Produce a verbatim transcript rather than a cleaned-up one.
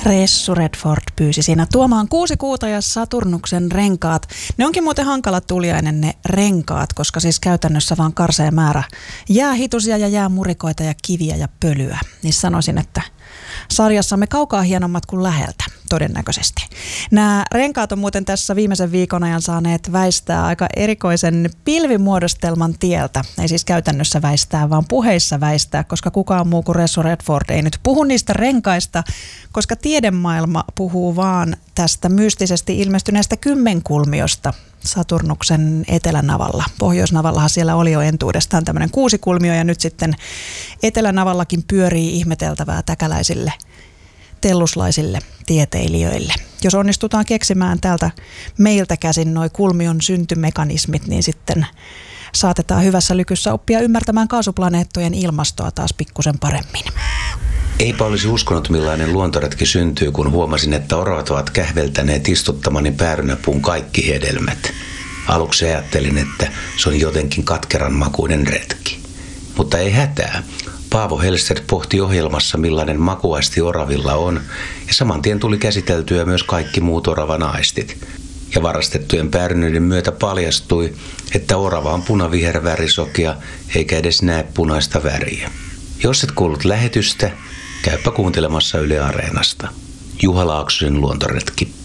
Ressu Redford pyysi siinä tuomaan kuusi kuuta ja Saturnuksen renkaat. Ne onkin muuten hankala tuliainen ne renkaat, koska siis käytännössä vaan karsee määrä jäähitusia ja jäämurikoita ja kiviä ja pölyä. Niin sanoisin, että sarjassamme kaukaa hienommat kuin läheltä, todennäköisesti. Nämä renkaat on muuten tässä viimeisen viikon ajan saaneet väistää aika erikoisen pilvimuodostelman tieltä. Ei siis käytännössä väistää, vaan puheissa väistää, koska kukaan muu kuin Ressu Redford ei nyt puhu niistä renkaista, koska tiedemaailma puhuu vaan tästä mystisesti ilmestyneestä kymmenkulmiosta Saturnuksen etelänavalla. Pohjoisnavallahan siellä oli jo entuudestaan tämmöinen kuusikulmio ja nyt sitten etelänavallakin pyörii ihmeteltävää täkäläisille telluslaisille tieteilijöille. Jos onnistutaan keksimään täältä meiltä käsin noi kulmion syntymekanismit, niin sitten saatetaan hyvässä lykyssä oppia ymmärtämään kaasuplaneettojen ilmastoa taas pikkusen paremmin. Eipä olisi uskonut, millainen luontoretki syntyy, kun huomasin, että oravat ovat kähveltäneet istuttamani päärynäpuun kaikki hedelmät. Aluksi ajattelin, että se on jotenkin katkeran makuinen retki. Mutta ei hätää. Paavo Hellstedt pohti ohjelmassa, millainen makuaisti oravilla on, ja saman tien tuli käsiteltyä myös kaikki muut oravan aistit. Ja varastettujen päärynöiden myötä paljastui, että orava on punaviher värisokea, eikä edes näe punaista väriä. Jos et kuullut lähetystä, käypä kuuntelemassa Yle Areenasta. Juha Laaksosen luontoretki.